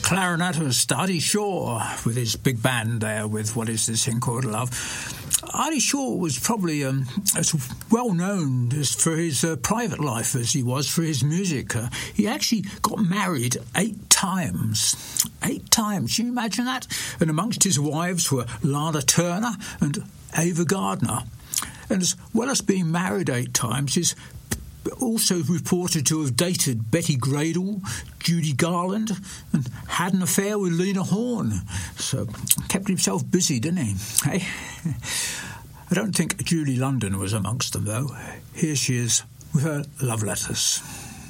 clarinetist Artie Shaw with his big band there with What Is This Thing Called Love. Artie Shaw was probably as well known as for his private life as he was for his music. He actually got married 8 times. 8 times. Can you imagine that? And amongst his wives were Lana Turner and Ava Gardner. And as well as being married 8 times, he's also reported to have dated Betty Gradle, Judy Garland, and had an affair with Lena Horne. So kept himself busy, didn't he? Hey? I don't think Julie London was amongst them, though. Here she is with her love letters.